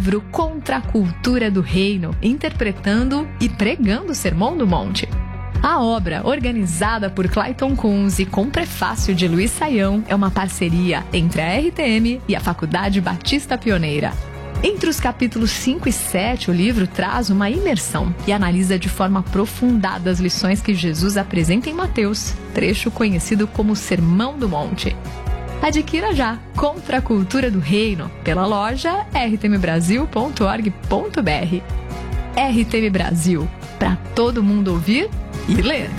livro Contra a Cultura do Reino, interpretando e pregando o Sermão do Monte. A obra, organizada por Clayton Kunz e com prefácio de Luiz Saião, é uma parceria entre a RTM e a Faculdade Batista Pioneira. Entre os capítulos 5 e 7, o livro traz uma imersão e analisa de forma aprofundada as lições que Jesus apresenta em Mateus, trecho conhecido como Sermão do Monte. Adquira já Contra a Cultura do Reino pela loja rtmbrasil.org.br. RTM Brasil, para todo mundo ouvir e ler.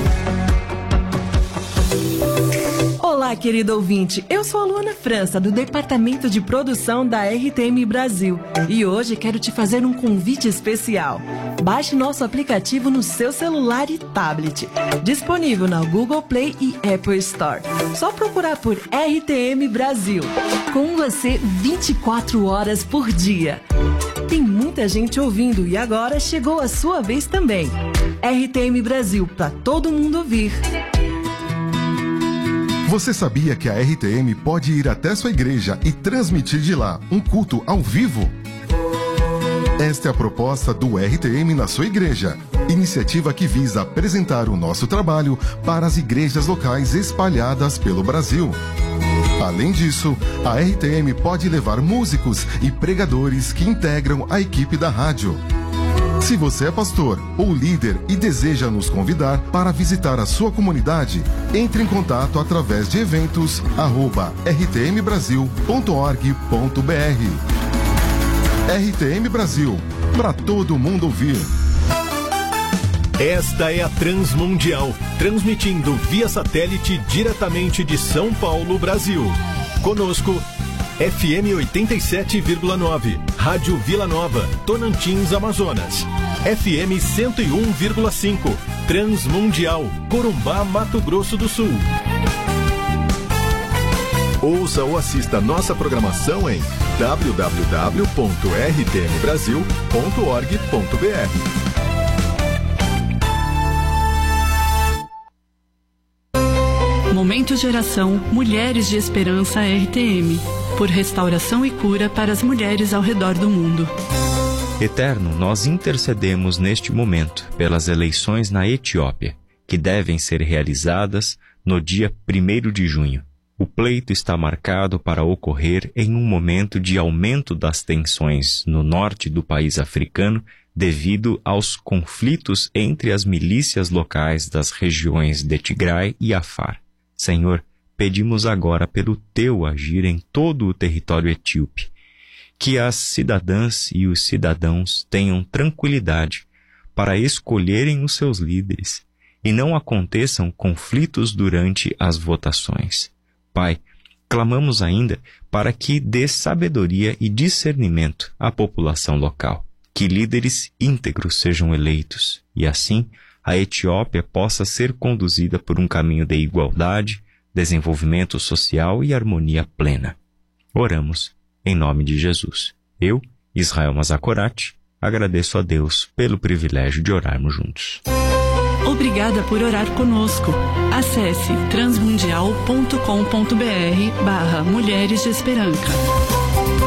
Olá, querido ouvinte, eu sou a Luana França, do Departamento de Produção da RTM Brasil, e hoje quero te fazer um convite especial. Baixe nosso aplicativo no seu celular e tablet, disponível na Google Play e Apple Store. Só procurar por RTM Brasil, com você 24 horas por dia. Tem muita gente ouvindo e agora chegou a sua vez também. RTM Brasil, para todo mundo ouvir. Você sabia que a RTM pode ir até sua igreja e transmitir de lá um culto ao vivo? Esta é a proposta do RTM na sua igreja, iniciativa que visa apresentar o nosso trabalho para as igrejas locais espalhadas pelo Brasil. Além disso, a RTM pode levar músicos e pregadores que integram a equipe da rádio. Se você é pastor ou líder e deseja nos convidar para visitar a sua comunidade, entre em contato através de eventos@rtmbrasil.org.br. RTM Brasil, para todo mundo ouvir. Esta é a Transmundial, transmitindo via satélite diretamente de São Paulo, Brasil. Conosco, FM 87,9, Rádio Vila Nova, Tonantins, Amazonas. FM 101,5, Transmundial, Corumbá, Mato Grosso do Sul. Ouça ou assista nossa programação em www.rtmbrasil.org.br. Momento Geração Mulheres de Esperança RTM, por restauração e cura para as mulheres ao redor do mundo. Eterno, nós intercedemos neste momento pelas eleições na Etiópia, que devem ser realizadas no dia 1º de junho. O pleito está marcado para ocorrer em um momento de aumento das tensões no norte do país africano devido aos conflitos entre as milícias locais das regiões de Tigray e Afar. Senhor, pedimos agora pelo teu agir em todo o território etíope, que as cidadãs e os cidadãos tenham tranquilidade para escolherem os seus líderes e não aconteçam conflitos durante as votações. Pai, clamamos ainda para que dê sabedoria e discernimento à população local, que líderes íntegros sejam eleitos e assim a Etiópia possa ser conduzida por um caminho de igualdade, desenvolvimento social e harmonia plena. Oramos em nome de Jesus. Eu, Israel Mazakorati, agradeço a Deus pelo privilégio de orarmos juntos. Obrigada por orar conosco. Acesse transmundial.com.br/Mulheres de Esperança.